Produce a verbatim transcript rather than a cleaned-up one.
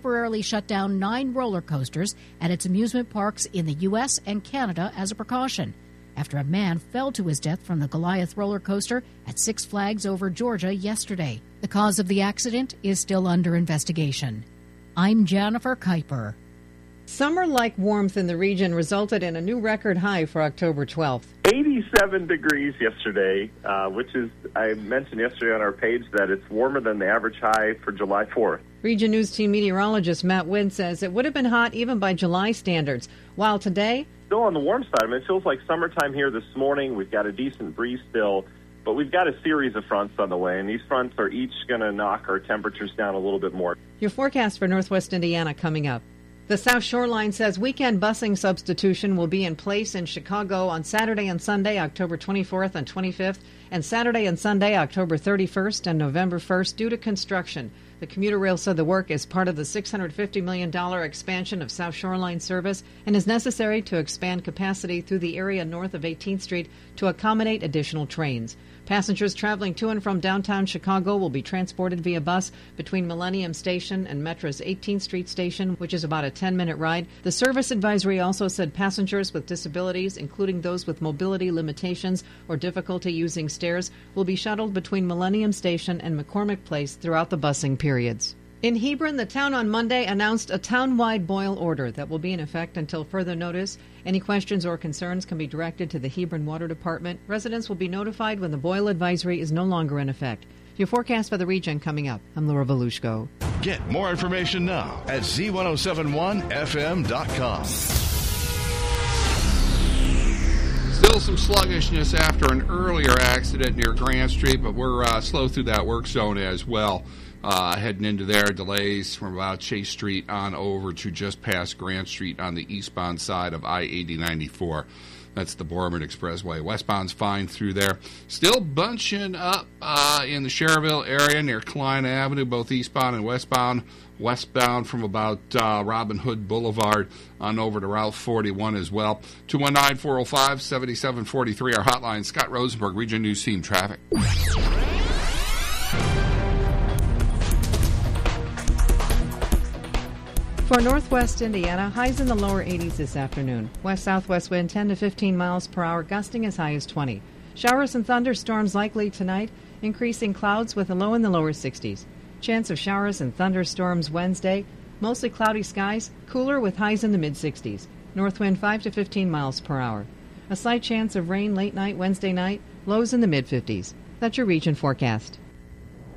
temporarily shut down nine roller coasters at its amusement parks in the U S and Canada as a precaution after a man fell to his death from the Goliath roller coaster at Six Flags Over Georgia yesterday. The cause of the accident is still under investigation. I'm Jennifer Kuiper. Summer-like warmth in the region resulted in a new record high for October twelfth. eighty-seven degrees yesterday, uh, which is, I mentioned yesterday on our page that it's warmer than the average high for July fourth. Region News Team meteorologist Matt Wynn says it would have been hot even by July standards, while today... Still on the warm side. I mean, it feels like summertime here this morning. We've got a decent breeze still, but we've got a series of fronts on the way, and these fronts are each going to knock our temperatures down a little bit more. Your forecast for Northwest Indiana coming up. The South Shoreline says weekend busing substitution will be in place in Chicago on Saturday and Sunday, October twenty-fourth and twenty-fifth, and Saturday and Sunday, October thirty-first and November first, due to construction. The commuter rail said the work is part of the six hundred fifty million dollars expansion of South Shoreline service and is necessary to expand capacity through the area north of eighteenth Street to accommodate additional trains. Passengers traveling to and from downtown Chicago will be transported via bus between Millennium Station and Metra's eighteenth Street Station, which is about a ten-minute ride. The service advisory also said passengers with disabilities, including those with mobility limitations or difficulty using stairs, will be shuttled between Millennium Station and McCormick Place throughout the busing periods. In Hebron, the town on Monday announced a town-wide boil order that will be in effect until further notice. Any questions or concerns can be directed to the Hebron Water Department. Residents will be notified when the boil advisory is no longer in effect. Your forecast for the region coming up. I'm Laura Volushko. Get more information now at Z ten seventy-one F M dot com. Still some sluggishness after an earlier accident near Grant Street, but we're uh, slow through that work zone as well. Uh, heading into there, delays from about Chase Street on over to just past Grant Street on the eastbound side of I eighty ninety-four. That's the Borman Expressway. Westbound's fine through there. Still bunching up uh, in the Cherville area near Klein Avenue, both eastbound and westbound. Westbound from about uh, Robin Hood Boulevard on over to Route forty-one as well. two one nine, four oh five, seven seven four three, our hotline. Scott Rosenberg, Region News Team Traffic. For northwest Indiana, highs in the lower eighties this afternoon. West-southwest wind ten to fifteen miles per hour, gusting as high as twenty. Showers and thunderstorms likely tonight, increasing clouds with a low in the lower sixties. Chance of showers and thunderstorms Wednesday, mostly cloudy skies, cooler with highs in the mid-sixties. North wind five to fifteen miles per hour. A slight chance of rain late night Wednesday night, lows in the mid-fifties. That's your region forecast.